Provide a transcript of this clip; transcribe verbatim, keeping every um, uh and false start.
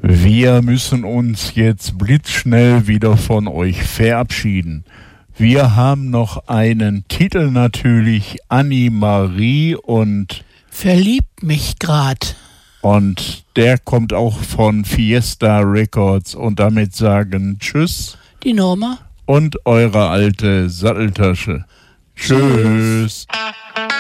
Wir müssen uns jetzt blitzschnell wieder von euch verabschieden. Wir haben noch einen Titel natürlich, Annie-Marie und Verliebt mich grad. Und der kommt auch von Fiesta Records und damit sagen Tschüss. Die Norma. Und eure alte Satteltasche. Tschüss. Tschüss.